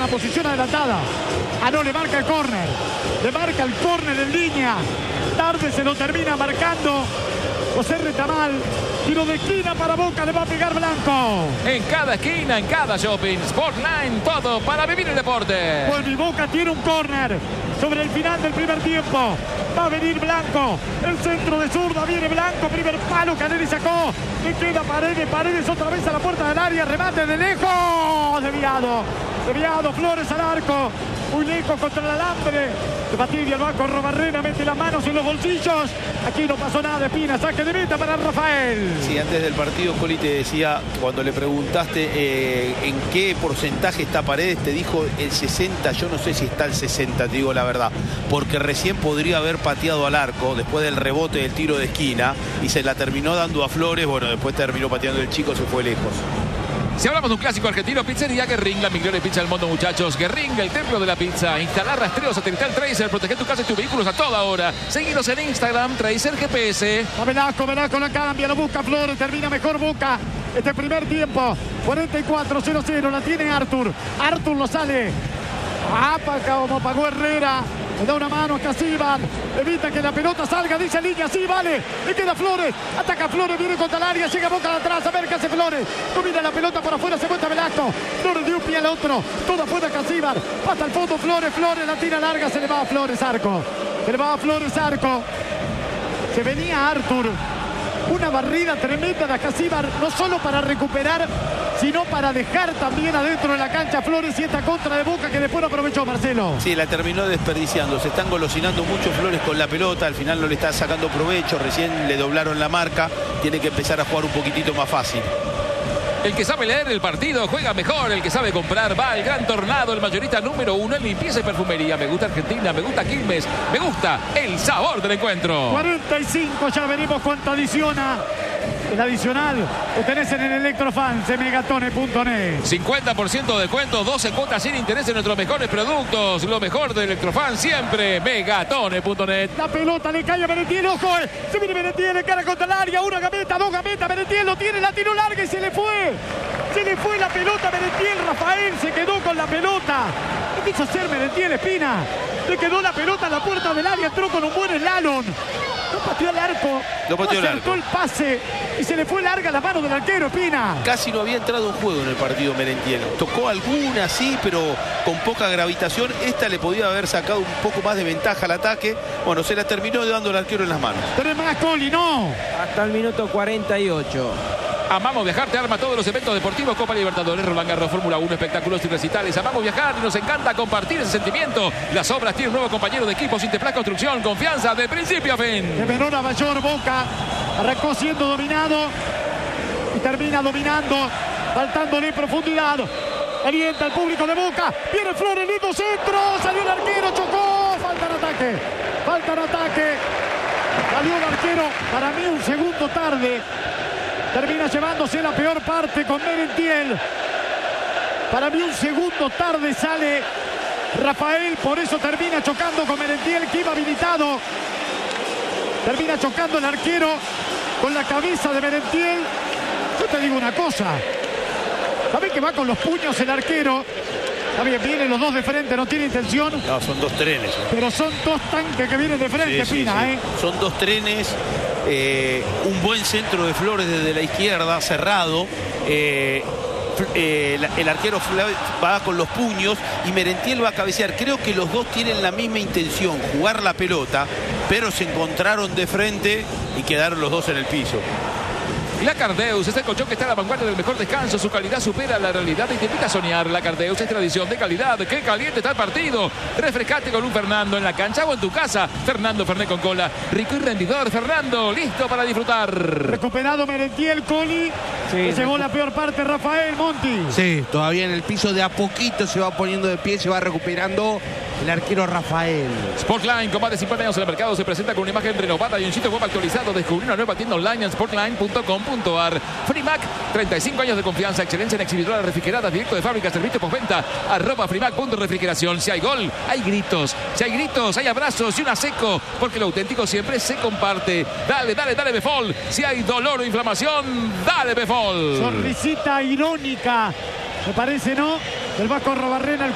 una posición adelantada. Ah, no, le marca el córner. Le marca el córner en línea. Tarde se lo termina marcando José Retamal. Tiro de esquina para Boca, le va a pegar Blanco. En cada esquina, en cada shopping, Sportline, todo para vivir el deporte. Pues mi Boca tiene un córner sobre el final del primer tiempo. Va a venir Blanco, el centro de zurda, viene Blanco, primer palo, Canelli sacó, le queda Paredes, Paredes otra vez a la puerta del área, remate de lejos, desviado, Flores al arco, muy lejos contra el alambre. De Batilla el banco, Robarrena mete las manos en los bolsillos. Aquí no pasó nada, Espina, saque de meta para Rafael. Sí, antes del partido, Coli te decía, cuando le preguntaste en qué porcentaje está Paredes, te dijo el 60, yo no sé si está el 60, te digo la verdad, porque recién podría haber pateado al arco después del rebote del tiro de esquina y se la terminó dando a Flores, bueno, después terminó pateando el chico, se fue lejos. Si hablamos de un clásico argentino, Pizzería Guerrín, la mejor pizza del mundo, muchachos. Guerrín, el templo de la pizza. Instalar rastreo satelital Tracer, proteger tu casa y tus vehículos a toda hora. Seguinos en Instagram, Tracer GPS. A Velasco la cambia, lo busca Flores, termina mejor Boca. Este primer tiempo, 44-0-0, la tiene Artur. Artur lo sale. Como pagó Herrera. Le da una mano a Casíbar, evita que la pelota salga, dice línea, sí, vale, le queda Flores, ataca Flores, viene contra el área, llega Boca de atrás, a ver qué hace Flores, domina la pelota por afuera, se cuenta Velasco, Flores de un pie al otro, toda afuera Casíbar, pasa al fondo Flores, la tira larga, se le va a Flores Arco, se venía Artur, una barrida tremenda de Casíbar, no solo para recuperar, sino para dejar también adentro de la cancha Flores y esta contra de Boca que después no aprovechó Marcelo. Sí, la terminó desperdiciando, se están golosinando mucho Flores con la pelota, al final no le está sacando provecho, recién le doblaron la marca, tiene que empezar a jugar un poquitito más fácil. El que sabe leer el partido juega mejor, el que sabe comprar va al Gran Tornado, el mayorista número 1 en limpieza y perfumería. Me gusta Argentina, me gusta Quilmes, me gusta el sabor del encuentro. 45, ya veremos cuánto adiciona. El adicional lo tenés en el Electrofans de megatone.net. 50% de descuento, 12 cuotas sin interés en nuestros mejores productos. Lo mejor de Electrofans siempre, megatone.net. La pelota le cae a Merentiel, ojo, se viene Merentiel, le cara contra el área, una gambeta, dos gambetas, Merentiel lo tiene, la tiró larga y se le fue. Se le fue la pelota a Merentiel, Rafael se quedó con la pelota. ¿Qué quiso hacer Merentiel, Espina? Le quedó la pelota a la puerta del área, entró con un buen slalom. No pateó el arco, no acertó el pase y se le fue larga la mano del arquero, Espina. Casi no había entrado en juego en el partido Merentiel. Tocó alguna, sí, pero con poca gravitación. Esta le podía haber sacado un poco más de ventaja al ataque. Bueno, se la terminó dando el arquero en las manos. Pero es más, Coli, no. Hasta el minuto 48. Amamos Viajar, te arma todos los eventos deportivos, Copa Libertadores, Roland Garros, Fórmula 1, espectáculos y recitales. Amamos viajar y nos encanta compartir ese sentimiento. Las Obras tiene un nuevo compañero de equipo, Sinteplas Construcción, confianza de principio a fin. De menor a mayor, Boca arrancó siendo dominado y termina dominando, faltándole profundidad. Alienta al público de Boca, viene Flores, lindo centro, salió el arquero, chocó, falta en ataque. Salió el arquero, para mí un segundo tarde. Termina llevándose la peor parte con Merentiel. Para mí un segundo tarde sale Rafael, por eso termina chocando con Merentiel, que iba habilitado. Termina chocando el arquero con la cabeza de Merentiel. Yo te digo una cosa. ¿Sabés que va con los puños el arquero? Está bien, vienen los dos de frente, no tiene intención. No, son dos trenes. Pero son dos tanques que vienen de frente, sí, Pina, sí. Son dos trenes. Un buen centro de Flores desde la izquierda, cerrado. El arquero va con los puños y Merentiel va a cabecear. Creo que los dos tienen la misma intención, jugar la pelota, pero se encontraron de frente y quedaron los dos en el piso. La Cardeus es el colchón que está a la vanguardia del mejor descanso. Su calidad supera la realidad y te invita a soñar. La Cardeus es tradición de calidad. ¡Qué caliente está el partido! Refrescate con un Fernando en la cancha o en tu casa. Fernando Fernet con cola. Rico y rendidor. Fernando, listo para disfrutar. Recuperado Merentiel, Coli. Sí, llegó la peor parte, Rafael Monti. Sí, todavía en el piso de a poquito se va poniendo de pie, se va recuperando el arquero Rafael. Sportline, con más de 50 años en el mercado, se presenta con una imagen renovada y un sitio web actualizado. Descubrí una nueva tienda online en sportline.com.ar. Frimac, 35 años de confianza, excelencia en exhibidoras refrigeradas, directo de fábrica, servicio postventa, @frimac.refrigeración. Si hay gol, hay gritos. Si hay gritos, hay abrazos y una seco, porque lo auténtico siempre se comparte. Dale, dale, dale, Befol. Si hay dolor o inflamación, dale, Befol. Sonrisita irónica, me parece, ¿no? Del Vasco Robarrena.